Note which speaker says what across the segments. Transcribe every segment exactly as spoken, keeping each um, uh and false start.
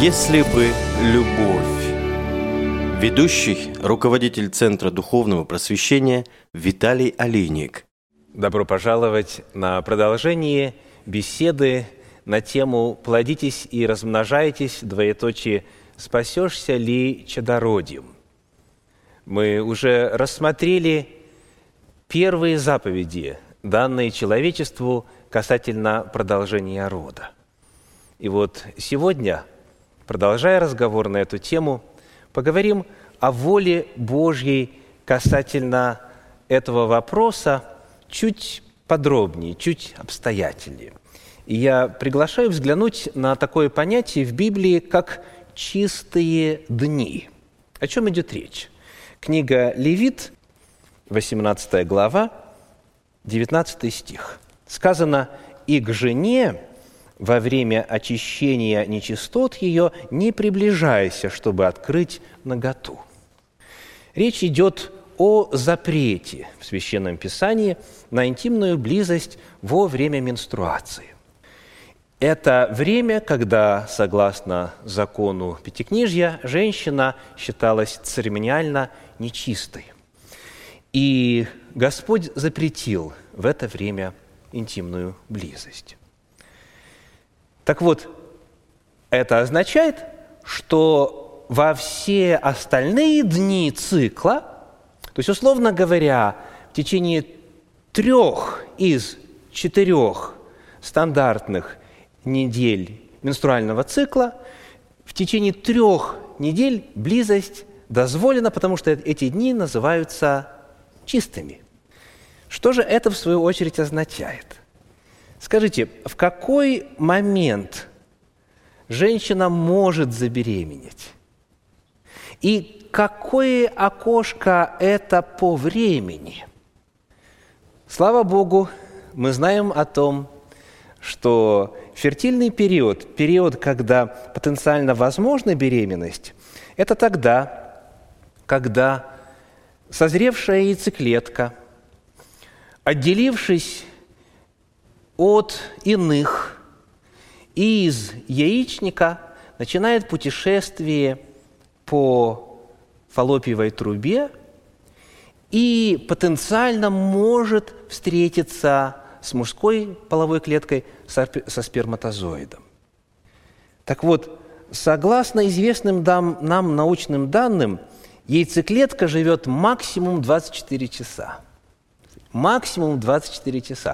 Speaker 1: Если бы любовь. Ведущий, руководитель Центра духовного просвещения Виталий Олейник.
Speaker 2: Добро пожаловать на продолжение беседы на тему «Плодитесь и размножайтесь, двоеточие, спасешься ли чадородием?». Мы уже рассмотрели первые заповеди, данные человечеству касательно продолжения рода. И вот сегодня, продолжая разговор на эту тему, поговорим о воле Божьей касательно этого вопроса чуть подробнее, чуть обстоятельнее. И я приглашаю взглянуть на такое понятие в Библии, как «чистые дни». О чем идет речь? Книга Левит, восемнадцатая глава, девятнадцатый стих. Сказано: «И к жене во время очищения нечистот ее не приближайся, чтобы открыть наготу». Речь идет о запрете в Священном Писании на интимную близость во время менструации. Это время, когда, согласно закону Пятикнижья, женщина считалась церемониально нечистой. И Господь запретил в это время интимную близость. Так вот, это означает, что во все остальные дни цикла, то есть, условно говоря, в течение трех из четырех стандартных недель менструального цикла, в течение трех недель близость дозволена, потому что эти дни называются чистыми. Что же это, в свою очередь, означает? Скажите, в какой момент женщина может забеременеть? И какое окошко это по времени? Слава Богу, мы знаем о том, что фертильный период, период, когда потенциально возможна беременность, это тогда, когда созревшая яйцеклетка, отделившись от иных, из яичника начинает путешествие по фаллопиевой трубе и потенциально может встретиться с мужской половой клеткой, со сперматозоидом. Так вот, согласно известным нам научным данным, яйцеклетка живет максимум двадцать четыре часа. Максимум двадцать четыре часа.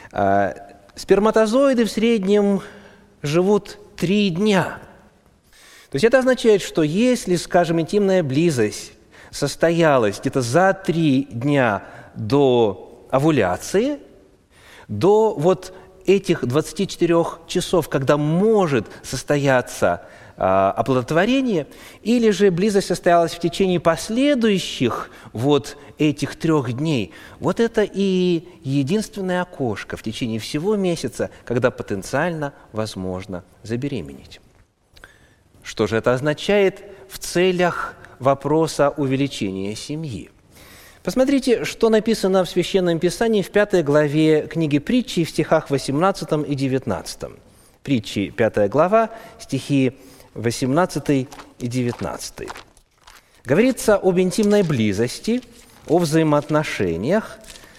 Speaker 2: Сперматозоиды в среднем живут три дня. То есть это означает, что если, скажем, интимная близость состоялась где-то за три дня до овуляции, до вот этих двадцати четырёх часов, когда может состояться а, оплодотворение, или же близость состоялась в течение последующих вот этих трех дней, вот это и единственное окошко в течение всего месяца, когда потенциально возможно забеременеть. Что же это означает в целях вопроса увеличения семьи? Посмотрите, что написано в Священном Писании в пятой главе книги Притчи в стихах восемнадцатом и девятнадцатом. Притчи, пятая глава, стихи восемнадцатый и девятнадцатый. Говорится об интимной близости, о взаимоотношениях,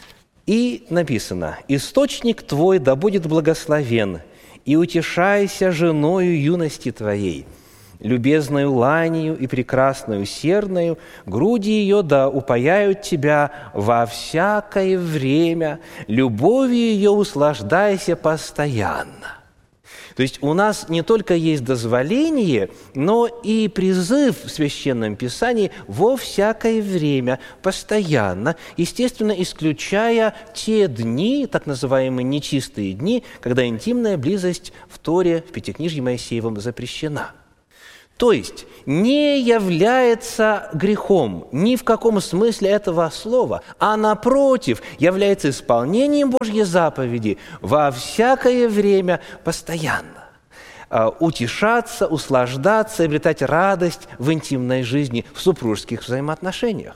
Speaker 2: и написано: «Источник твой да будет благословен, и утешайся женою юности твоей, любезною ланию и прекрасною серною, груди ее да упаяют тебя во всякое время, любовью ее услаждайся постоянно». То есть у нас не только есть дозволение, но и призыв в Священном Писании во всякое время, постоянно, естественно, исключая те дни, так называемые нечистые дни, когда интимная близость в Торе, в Пятикнижье Моисеевом запрещена. То есть не является грехом ни в каком смысле этого слова, а напротив, является исполнением Божьей заповеди во всякое время постоянно. Утешаться, услаждаться, обретать радость в интимной жизни, в супружеских взаимоотношениях.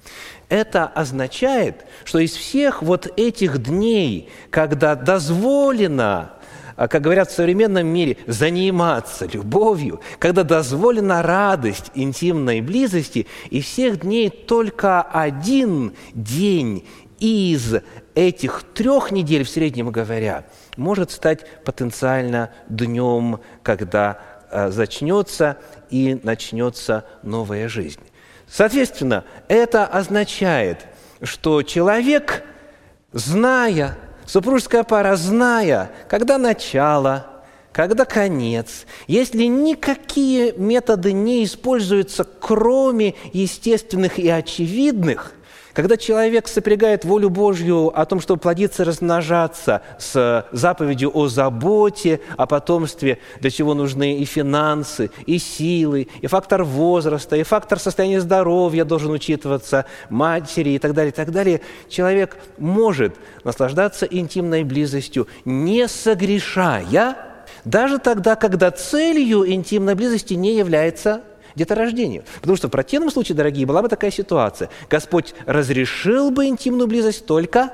Speaker 2: Это означает, что из всех вот этих дней, когда дозволено как говорят в современном мире, заниматься любовью, когда дозволена радость интимной близости, и всех дней только один день из этих трех недель, в среднем говоря, может стать потенциально днем, когда э, зачнется и начнется новая жизнь. Соответственно, это означает, что человек, зная, супружеская пара, зная, когда начало, когда конец, если никакие методы не используются, кроме естественных и очевидных, когда человек сопрягает волю Божью о том, чтобы плодиться и размножаться, с заповедью о заботе, о потомстве, для чего нужны и финансы, и силы, и фактор возраста, и фактор состояния здоровья должен учитываться, матери и так далее, и так далее, человек может наслаждаться интимной близостью, не согрешая, даже тогда, когда целью интимной близости не является деторождение. Потому что в противном случае, дорогие, была бы такая ситуация. Господь разрешил бы интимную близость только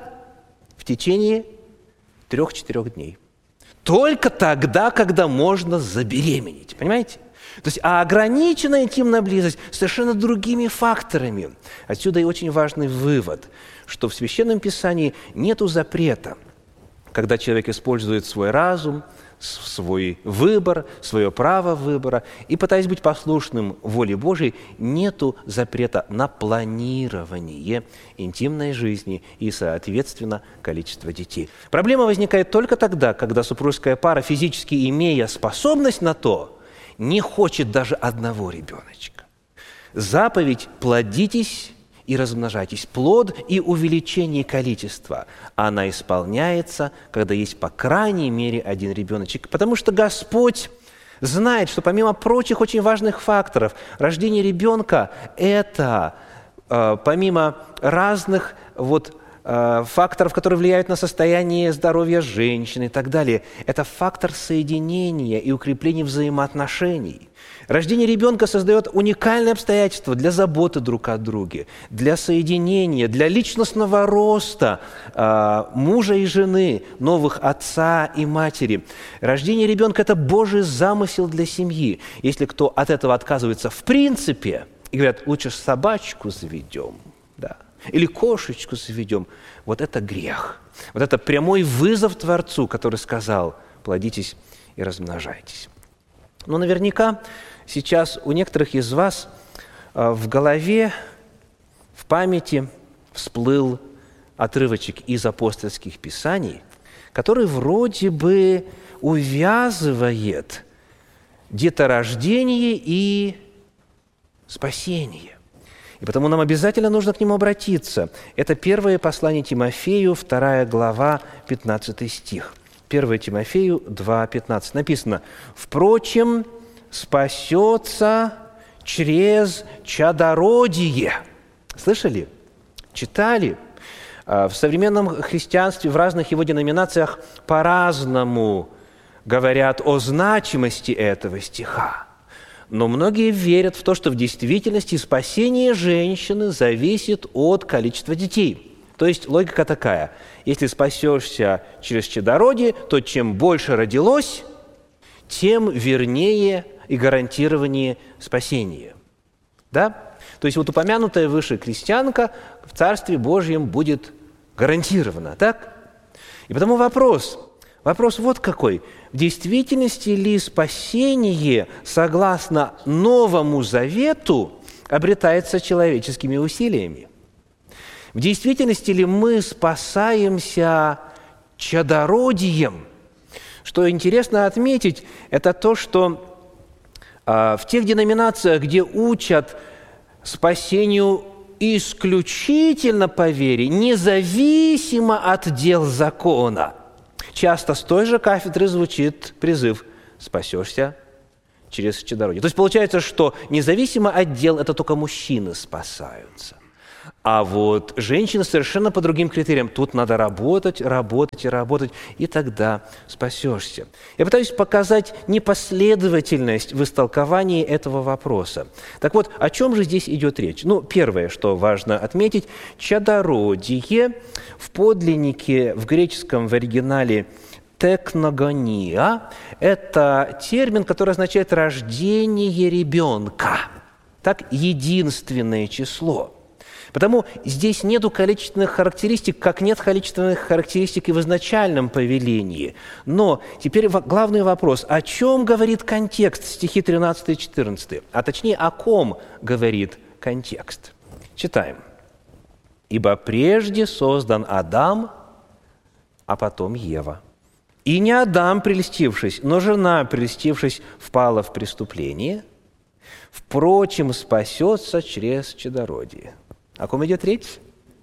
Speaker 2: в течение трех-четырех дней. Только тогда, когда можно забеременеть. Понимаете? То есть, а ограниченная интимная близость совершенно другими факторами. Отсюда и очень важный вывод, что в Священном Писании нету запрета, когда человек использует свой разум, свой выбор, свое право выбора, и, пытаясь быть послушным воле Божией, нету запрета на планирование интимной жизни и, соответственно, количество детей. Проблема возникает только тогда, когда супружеская пара, физически имея способность на то, не хочет даже одного ребеночка. Заповедь «плодитесь и размножайтесь». Плод и увеличение количества. Она исполняется, когда есть по крайней мере один ребеночек. Потому что Господь знает, что помимо прочих очень важных факторов, рождение ребенка – это э, помимо разных вот, э, факторов, которые влияют на состояние здоровья женщины и так далее, это фактор соединения и укрепления взаимоотношений. Рождение ребенка создает уникальные обстоятельства для заботы друг о друге, для соединения, для личностного роста э, мужа и жены, новых отца и матери. Рождение ребенка – это Божий замысел для семьи. Если кто от этого отказывается в принципе, и говорят, лучше собачку заведем, да, или кошечку заведем, вот это грех. Вот это прямой вызов Творцу, который сказал, плодитесь и размножайтесь. Но наверняка сейчас у некоторых из вас в голове, в памяти всплыл отрывочек из апостольских писаний, который вроде бы увязывает деторождение и спасение. И потому нам обязательно нужно к нему обратиться. Это первое послание Тимофею, вторая глава, пятнадцатый стих. первое Тимофею два пятнадцать. Написано: «Впрочем, спасется через чадородие». Слышали? Читали? В современном христианстве, в разных его деноминациях по-разному говорят о значимости этого стиха. Но многие верят в то, что в действительности спасение женщины зависит от количества детей. То есть логика такая: если спасешься через чадородие, то чем больше родилось, тем вернее и гарантированнее спасение. Да? То есть вот упомянутая выше крестьянка в Царстве Божьем будет гарантирована, так? И потому вопрос, вопрос вот какой: в действительности ли спасение, согласно Новому Завету, обретается человеческими усилиями? В действительности ли мы спасаемся чадородием? Что интересно отметить, это то, что э, в тех деноминациях, где учат спасению исключительно по вере, независимо от дел закона, часто с той же кафедры звучит призыв «спасешься через чадородие». То есть получается, что независимо от дел это только мужчины спасаются. А вот женщины совершенно по другим критериям. Тут надо работать, работать и работать, и тогда спасешься. Я пытаюсь показать непоследовательность в истолковании этого вопроса. Так вот, о чем же здесь идет речь? Ну, первое, что важно отметить, чадородие в подлиннике, в греческом, в оригинале текногония – это термин, который означает «рождение ребенка». Так, единственное число. Потому здесь нету количественных характеристик, как нет количественных характеристик и в изначальном повелении. Но теперь главный вопрос. О чем говорит контекст стихи тринадцатый и четырнадцатый? А точнее, о ком говорит контекст? Читаем. «Ибо прежде создан Адам, а потом Ева. И не Адам, прельстившись, но жена, прельстившись, впала в преступление. Впрочем, спасется через чадородие». О ком идет речь?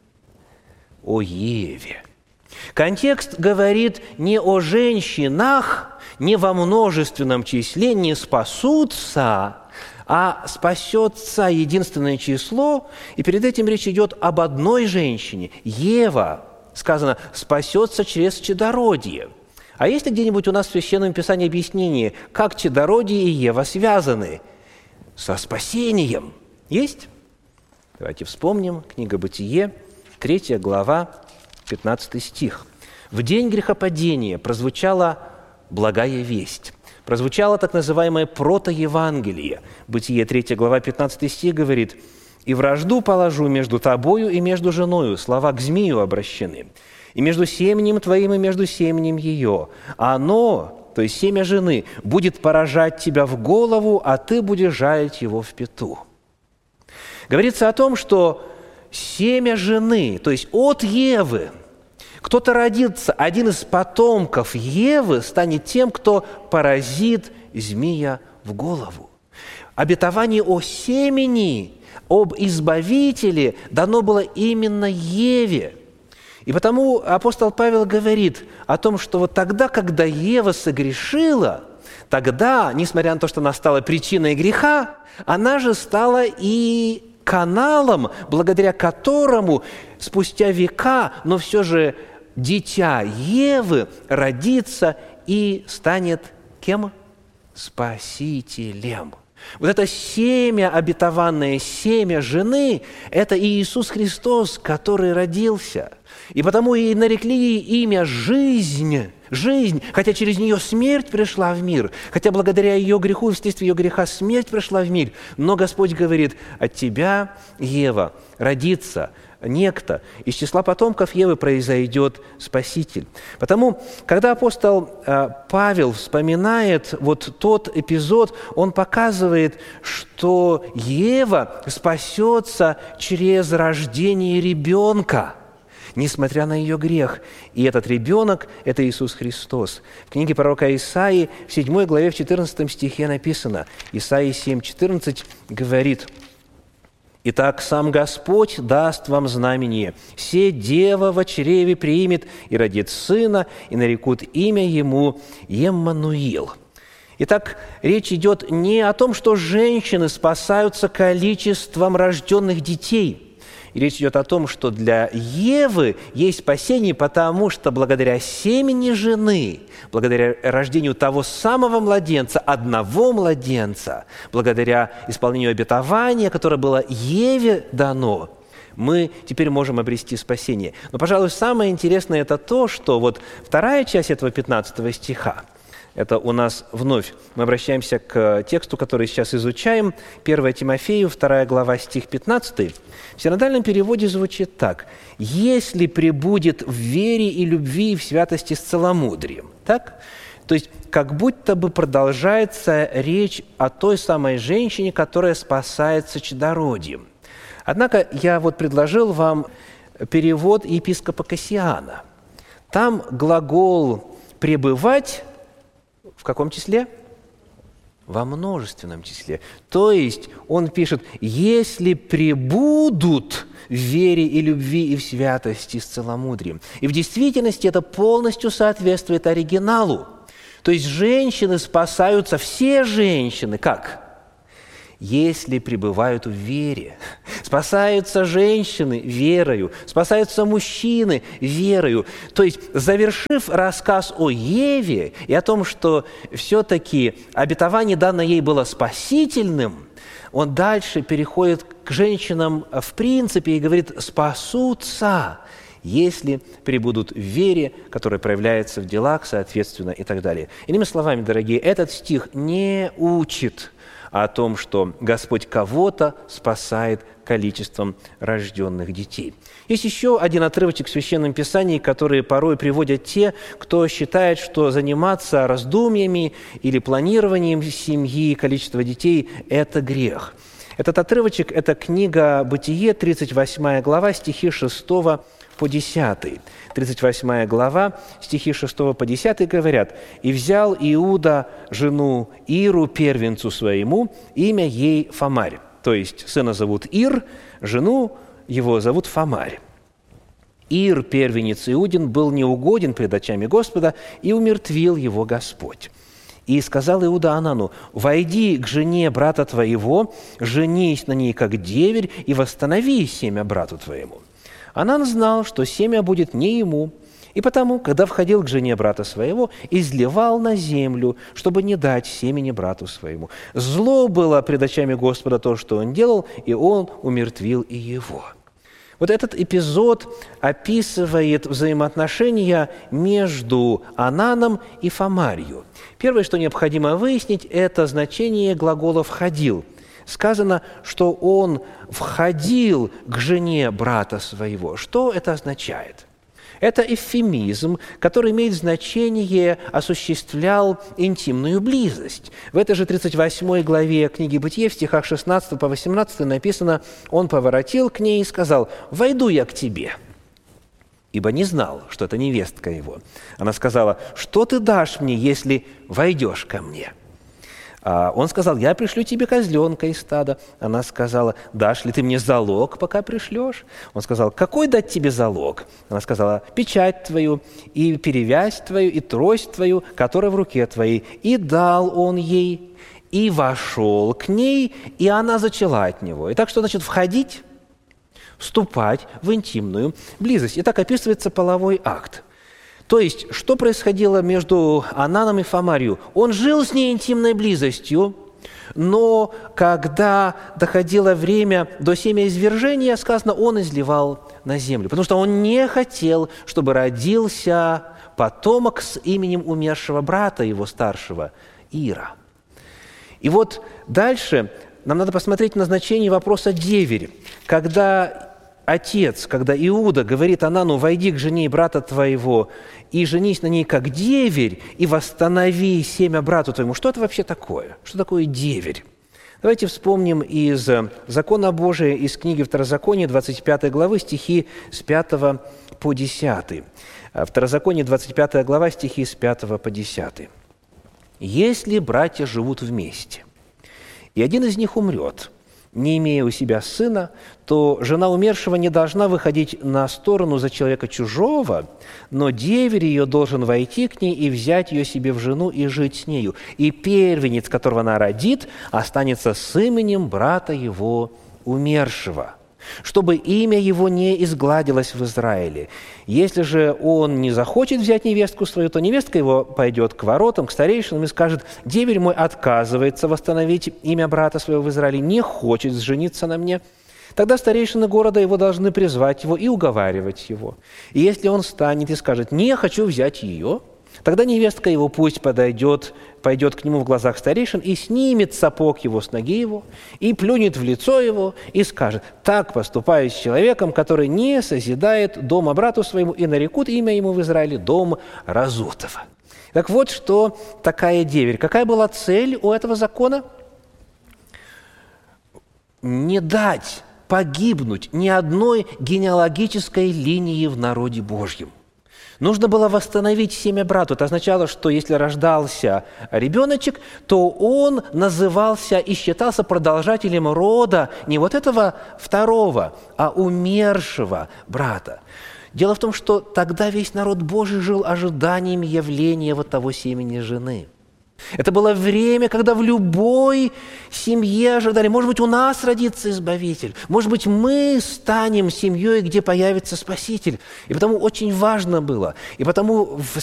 Speaker 2: О Еве. Контекст говорит не о женщинах, не во множественном числе, не спасутся, а спасется единственное число, и перед этим речь идет об одной женщине. Ева, сказано, спасется через чадородие. А есть ли где-нибудь у нас в Священном Писании объяснение, как чадородие и Ева связаны со спасением? Есть? Давайте вспомним. Книга «Бытие», третья глава, пятнадцатый стих. «В день грехопадения прозвучала благая весть». Прозвучало так называемое протоевангелие. Бытие, третья глава, пятнадцатый стих говорит: «И вражду положу между тобою и между женою», слова к змею обращены, «и между семенем твоим и между семенем ее. А оно, то есть семя жены, будет поражать тебя в голову, а ты будешь жалить его в пяту». Говорится о том, что семя жены, то есть от Евы, кто-то родится, один из потомков Евы станет тем, кто поразит змея в голову. Обетование о семени, об избавителе дано было именно Еве. И потому апостол Павел говорит о том, что вот тогда, когда Ева согрешила, тогда, несмотря на то, что она стала причиной греха, она же стала и каналом, благодаря которому спустя века, но все же дитя Евы родится и станет кем? Спасителем. Вот это семя, обетованное семя жены, это Иисус Христос, который родился. И потому и нарекли ей имя «Жизнь». Жизнь, хотя через нее смерть пришла в мир, хотя благодаря ее греху и вследствие ее греха смерть пришла в мир, но Господь говорит: от тебя, Ева, родится некто, из числа потомков Евы произойдет Спаситель. Потому, когда апостол э, Павел вспоминает вот тот эпизод, он показывает, что Ева спасется через рождение ребенка, несмотря на ее грех. И этот ребенок – это Иисус Христос. В книге пророка Исаии, в седьмой главе, в четырнадцатом стихе написано, Исаии семь четырнадцать говорит: «Итак, сам Господь даст вам знамение. Се дева во чреве примет и родит сына, и нарекут имя ему Еммануил». Итак, речь идет не о том, что женщины спасаются количеством рожденных детей. И речь идет о том, что для Евы есть спасение, потому что благодаря семени жены, благодаря рождению того самого младенца, одного младенца, благодаря исполнению обетования, которое было Еве дано, мы теперь можем обрести спасение. Но, пожалуй, самое интересное – это то, что вот вторая часть этого пятнадцатого стиха, это у нас вновь, мы обращаемся к тексту, который сейчас изучаем, первое Тимофею, вторая глава, стих пятнадцатый. В синодальном переводе звучит так: «Если пребудет в вере и любви и в святости с целомудрием». Так? То есть как будто бы продолжается речь о той самой женщине, которая спасается чадородием. Однако я вот предложил вам перевод епископа Кассиана. Там глагол «пребывать» в каком числе? Во множественном числе. То есть он пишет: «если пребудут в вере и любви и в святости с целомудрием». И в действительности это полностью соответствует оригиналу. То есть женщины спасаются, все женщины, как? Если пребывают в вере. Спасаются женщины верою, спасаются мужчины верою. То есть, завершив рассказ о Еве и о том, что все-таки обетование, данное ей, было спасительным, он дальше переходит к женщинам в принципе и говорит: спасутся, если пребудут в вере, которая проявляется в делах, соответственно, и так далее. Иными словами, дорогие, этот стих не учит о том, что Господь кого-то спасает количеством рожденных детей. Есть еще один отрывочек в Священном Писании, который порой приводят те, кто считает, что заниматься раздумьями или планированием семьи, количества детей – это грех. Этот отрывочек – это книга «Бытие», тридцать восьмая глава, стихи шестого по десятый. тридцать восьмая глава, стихи шестого по десятый говорят: «И взял Иуда жену Иру, первенцу своему, имя ей Фамарь». То есть сына зовут Ир, жену его зовут Фамарь. Ир, первенец Иудин, был неугоден пред очами Господа, и умертвил его Господь. И сказал Иуда Анану: «Войди к жене брата твоего, женись на ней как деверь, и восстанови семя брату твоему». Анан знал, что семя будет не ему, и потому, когда входил к жене брата своего, изливал на землю, чтобы не дать семени брату своему. Зло было пред очами Господа то, что он делал, и он умертвил и его. Вот этот эпизод описывает взаимоотношения между Ананом и Фамарью. Первое, что необходимо выяснить, это значение глагола «входил». Сказано, что он входил к жене брата своего. Что это означает? Это эвфемизм, который имеет значение «осуществлял интимную близость». В этой же тридцать восьмой главе книги «Бытие» в стихах шестнадцатого по восемнадцатый написано: «Он поворотил к ней и сказал: „Войду я к тебе“, ибо не знал, что это невестка его. Она сказала: „Что ты дашь мне, если войдешь ко мне?“ Он сказал: „Я пришлю тебе козленка из стада“. Она сказала: „Дашь ли ты мне залог, пока пришлешь?“ Он сказал: „Какой дать тебе залог?“ Она сказала: „Печать твою, и перевязь твою, и трость твою, которая в руке твоей“. И дал он ей, и вошел к ней, и она зачала от него. Итак, что значит входить? Вступать в интимную близость. И так описывается половой акт. То есть, что происходило между Ананом и Фамарью? Он жил с ней интимной близостью, но когда доходило время до семяизвержения, сказано, он изливал на землю, потому что он не хотел, чтобы родился потомок с именем умершего брата его старшего, Ира. И вот дальше нам надо посмотреть на значение вопроса «деверь». Когда отец, когда Иуда говорит Анану: «Войди к жене брата твоего и женись на ней как деверь, и восстанови семя брату твоему». Что это вообще такое? Что такое деверь? Давайте вспомним из Закона Божия, из книги Второзакония, двадцать пятой главы, стихи с пятого по десятый. Второзаконие, двадцать пятая глава, стихи с пятого по десятый. «Если братья живут вместе, и один из них умрет, не имея у себя сына, то жена умершего не должна выходить на сторону за человека чужого, но деверь ее должен войти к ней и взять ее себе в жену и жить с нею. И первенец, которого она родит, останется с именем брата его умершего, чтобы имя его не изгладилось в Израиле. Если же он не захочет взять невестку свою, то невестка его пойдет к воротам, к старейшинам и скажет: «Деверь мой отказывается восстановить имя брата своего в Израиле, не хочет жениться на мне». Тогда старейшины города его должны призвать его и уговаривать его. И если он встанет и скажет: «Не хочу взять ее», тогда невестка его пусть подойдет, пойдет к нему в глазах старейшин и снимет сапог его с ноги его, и плюнет в лицо его, и скажет: «Так поступаю с человеком, который не созидает дома брату своему, и нарекут имя ему в Израиле дом разутого». Так вот, что такая деверь. Какая была цель у этого закона? Не дать погибнуть ни одной генеалогической линии в народе Божьем. Нужно было восстановить семя брату. Это означало, что если рождался ребеночек, то он назывался и считался продолжателем рода не вот этого второго, а умершего брата. Дело в том, что тогда весь народ Божий жил ожиданием явления вот того семени жены. Это было время, когда в любой семье ожидали: может быть, у нас родится Избавитель, может быть, мы станем семьей, где появится Спаситель. И потому очень важно было, и потому в